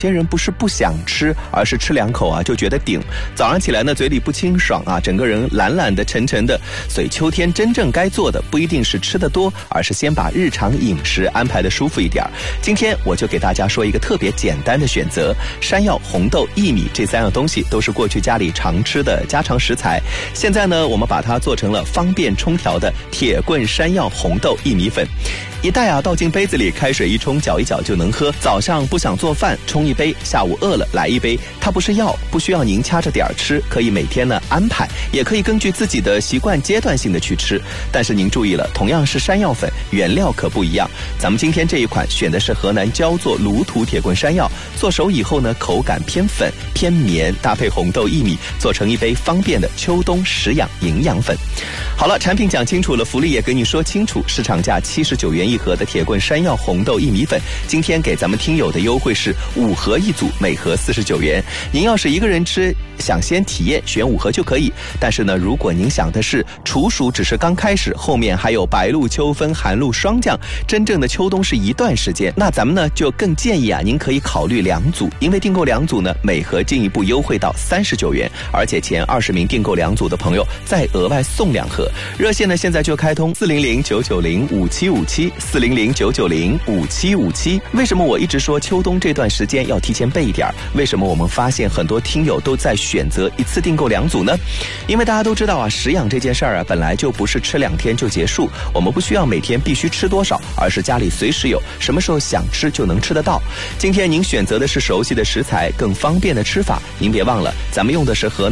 有些人不是不想吃，而是吃2口啊就觉得顶。早上起来呢，嘴里不清爽啊，整个人懒懒的、沉沉的。所以秋天真正该做的不一定是吃得多，而是先把日常饮食安排的舒服一点。今天我就给大家说一个特别简单的选择：山药、红豆、薏米这3样东西都是过去家里常吃的家常食材。现在呢，我们把它做成了方便冲调的铁棍山药红豆薏米粉。一袋啊，倒进杯子里，开水一冲，搅一搅就能喝。早上不想做饭，冲一杯；下午饿了来一杯。它不是药，不需要您掐着点儿吃，可以每天呢安排，也可以根据自己的习惯阶段性的去吃。但是您注意了，同样是山药粉，原料可不一样。咱们今天这一款选的是河南焦作卤土铁棍山药，做熟以后呢，口感偏粉偏绵，搭配红豆薏米，做成一杯方便的秋冬食养营养粉。好了，产品讲清楚了，福利也跟你说清楚，市场价79元一盒的铁棍山药红豆薏米粉，今天给咱们听友的优惠是5盒一组，每盒49元。您要是一个人吃，想先体验，选5盒就可以。但是呢，如果您想的是处暑只是刚开始，后面还有白露、秋分、寒露霜降，真正的秋冬是一段时间，那咱们呢就更建议啊，您可以考虑2组，因为订购2组呢，每盒进一步优惠到39元，而且前20名订购2组的朋友再额外送2盒。热线呢现在就开通400-990-5757，400-990-5757。为什么我一直说秋冬这段时间要提前备一点？为什么我们发现很多听友都在选择一次订购2组呢？因为大家都知道啊，食养这件事儿啊，本来就不是吃2天就结束，我们不需要每天必须吃多少，而是家里随时有，什么时候想吃就能吃得到。今天您选择的是熟悉的食材，更方便的吃法，您别忘了，咱们用的是河南